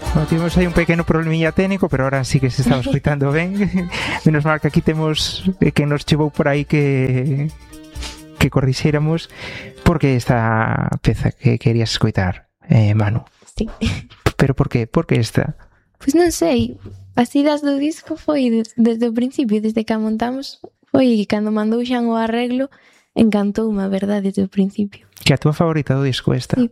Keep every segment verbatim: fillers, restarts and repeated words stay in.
Bueno, tivemos aí un pequeno problemilla técnico, pero ahora sí que se estaba escoitando ben. Menos mal que aquí temos que nos chevou por aí que que corrixéramos, porque esta peza que querías escoitar, eh, Manu. Sí. Pero por qué? Por que esta? Pois non sei, as idas do disco foi des, desde o principio, desde que a montamos, foi cando mandou Xan o arreglo, encantoume, a verdade, desde o principio. Que a túa favorita do disco esta? Sí.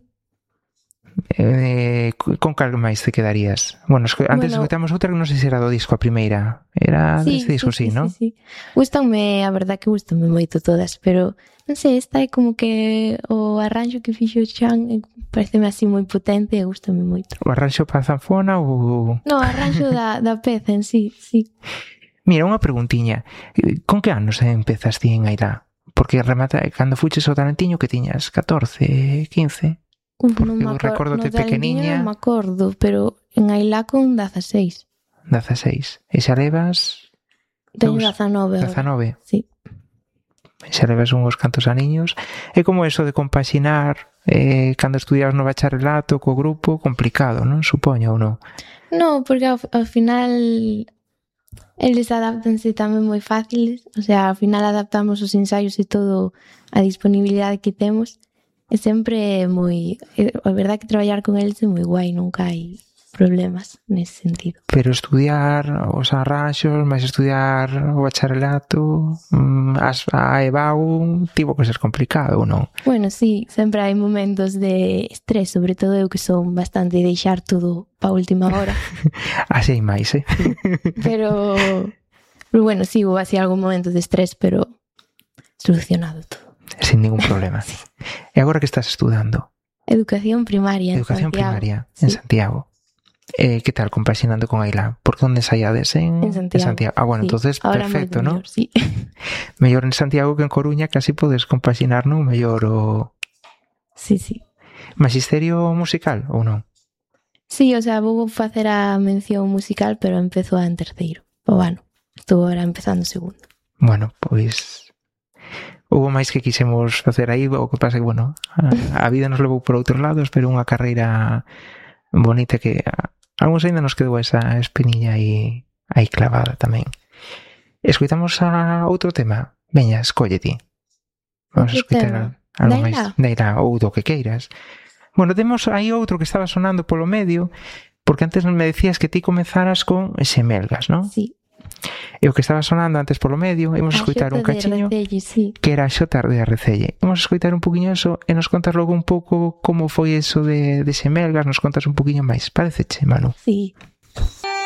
Eh, con cal máis te quedarías? Bueno, esco- antes Bueno, escoitamos outra que non sei se era do disco a primeira. Era sí, deste disco, sí, sí, sí, non? sí, sí. Gústanme, a verdade que gústanme moito todas, pero non sei, esta é como que o arranxo que fixo Xan eh, pareceme así moi potente e gústame moito. O arranxo para a zanfona ou... No, o arranxo da, da peza en sí, sí. Mira, unha preguntiña. Eh, Con que anos empezas ti en Airá? Porque remata, cando fuches ao Talentiño que tiñas catorce, quince? Uf, Porque non me eu acor- recórdote no Talentiño pequeniña. non me acordo, pero en Ailá con dezaseis. dezaseis. E xa levas Teño Dous- dezanove ahora. dezanove. Sí. Xa levas uns cantos aniños. É como eso de compaxinar eh, cando estudiabas no bacharelato co grupo, complicado, non? Supoño ou non? No, porque ao, ao final eles adaptanse tamén moi fáciles, o sea, ao final adaptamos os ensaios e todo a disponibilidade que temos. É sempre moi... é- A verdade que traballar con eles é moi guai, nunca hai problemas nese sentido. Pero estudiar os arranxos, máis estudiar o bacharelato, mm, as, a EBAU, tivo que ser complicado ou non? Bueno, sí, sempre hai momentos de estrés, sobre todo eu que son bastante de deixar todo pa última hora, Así hai máis, eh? pero... Pero bueno, sí, hubo así algún momento de estrés, pero solucionado todo. Sin ningún problema. E agora que estás estudando? Educación primaria en Educación Santiago. primaria Sí. en Santiago. Eh, que tal compaxinando con Ailá? Por que onde ensaiades? En, En Santiago. Ah, bueno, Sí. entonces Ahora perfecto, moito ¿no? mellor, sí. Mellor en Santiago que en Coruña, casi podes compaxinar, non? Mellor o Sí, sí. magisterio musical ou non? Sí, o sea, vou facer a mención musical, pero empezo en terceiro. O ano. Estou ahora empezando o segundo. Bueno, pois houve máis que quisemos facer aí, o que pasa que, bueno, a, a vida nos levou por outros lados, pero unha carreira bonita que a, a uns ainda nos quedou esa espinilla aí, aí clavada tamén. Escoitamos a outro tema? Veña, escolle ti. Vamos a Que escoitar tema? algo Da máis Ailá? da Ailá, ou do que queiras. Bueno, temos aí outro que estaba sonando polo medio, porque antes me decías que ti comenzaras con Xemelgas, non? Sí. E o que estaba sonando antes polo medio, imos A escoitar un Xota de cachiño Recelle, sí. que era a Xota de Arrecelle. Vamos a escoitar un poquinho eso e nos contas logo un pouco como foi eso de, de Xemelgas, nos contas un poquinho máis. Pareceche, Manu? Sí.